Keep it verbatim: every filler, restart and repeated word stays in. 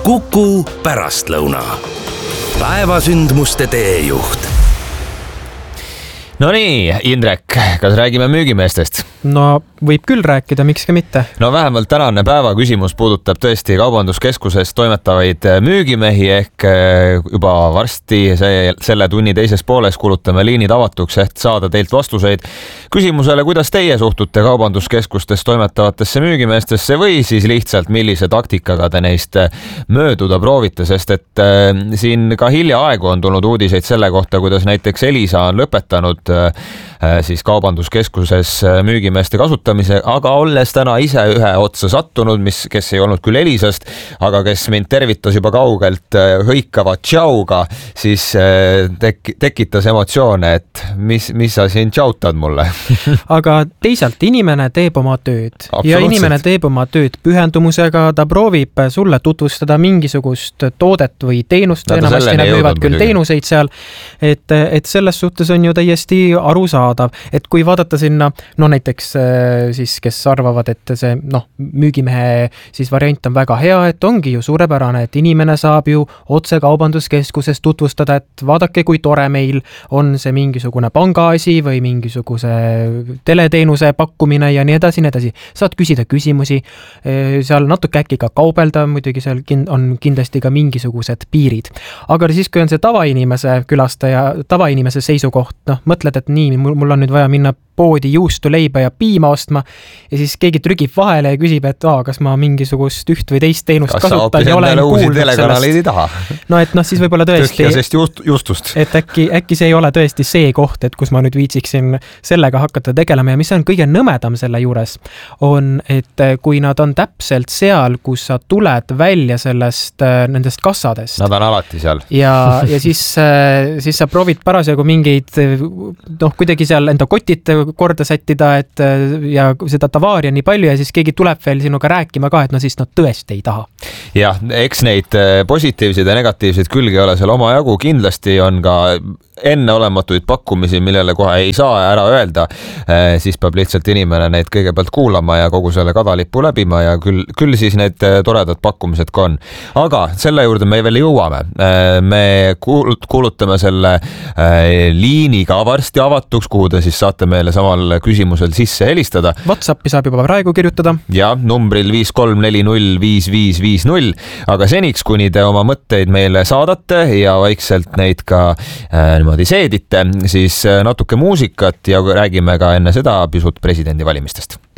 Kuku pärastlõuna. Päevasündmuste teejuht. No nii, Indrek, kas räägime müügimeestest? No võib küll rääkida, miks ka mitte. No vähemalt tänane päeva küsimus puudutab tõesti kaubanduskeskuses toimetavaid müügimehi ehk juba varsti see, selle tunni teises pooles kuulutame liinid avatuks, et saada teilt vastuseid küsimusele, kuidas teie suhtute kaubanduskeskustes toimetavatesse müügimeestesse või siis lihtsalt millise taktikaga te neist mööduda proovite, sest et siin ka hiljaaegu on tulnud uudiseid selle kohta, kuidas näiteks Elisa on lõpetanud siis kaubanduskeskuses müügimeeste kasutamise, aga olles täna ise ühe otsa sattunud, mis, kes ei olnud küll Elisast, aga kes mind tervitas juba kaugelt hõikava tšauga, siis tek, tekitas emotsioone, et mis, mis sa siin tšautad mulle. Aga teisalt inimene teeb oma tööd ja inimene teeb oma tööd pühendumusega, ta proovib sulle tutvustada mingisugust toodet või teenust, enamasti nad müüvad küll teenuseid seal, et, et selles suhtes on ju täiesti arusaadav, et kui vaadata sinna, no näiteks siis, kes arvavad, et see noh, müügimehe siis variant on väga hea, et ongi ju suurepärane, et inimene saab ju otse kaubanduskeskuses tutvustada, et vaadake, kui tore meil on see mingisugune pangaasi või mingisuguse teleteenuse pakkumine ja nii edasi, nii edasi. Saad küsida küsimusi, seal natuke äkki ka kaubelda, muidugi seal on kindlasti ka mingisugused piirid. Aga siis, kui on see tavainimese külastaja, tavainimese seisukoht, noh, mõtled, et nii, mul on nüüd vaja minna poodi juustu, leiba ja piima ostma ja siis keegi trügib vahele ja küsib, et aa, kas ma mingisugust üht või teist teenust kas kasutan ja olen kuulnud sellest. No et noh, siis võib-olla tõesti, just, justust. et äkki, äkki see ei ole tõesti see koht, et kus ma nüüd viitsiksin sellega hakata tegelema ja mis on kõige nõmedam selle juures, on, et kui nad on täpselt seal, kus sa tuled välja sellest, nendest kassadest. Nad on alati seal. Ja, ja siis, siis sa proovid parasjagu mingeid, noh, kuidagi seal enda kotid korda sättida, et ja seda tavaari on nii palju ja siis keegi tuleb veel sinuga rääkima ka, et no siis nad tõesti ei taha. Jah, eks neid positiivseid ja negatiivseid külgi ole seal oma jagu, kindlasti on ka enneolematuid pakkumisi, millele kohe ei saa ära öelda, siis peab lihtsalt inimene neid kõigepealt kuulama ja kogu selle kadalippu läbima ja küll, küll siis need toredad pakkumised ka on. Aga selle juurde me veel jõuame. Me kuulutame selle liiniga varsti avatuks, kuhu te siis saate meile samal küsimusel sisse helistada. WhatsAppi saab juba praegu kirjutada. Ja, numbril viis kolm neli null viis viis viis null, aga seniks, kuni te oma mõtteid meile saadate ja vaikselt neid ka äh, niimoodi seedite, siis natuke muusikat ja räägime ka enne seda pisut presidendi valimistest.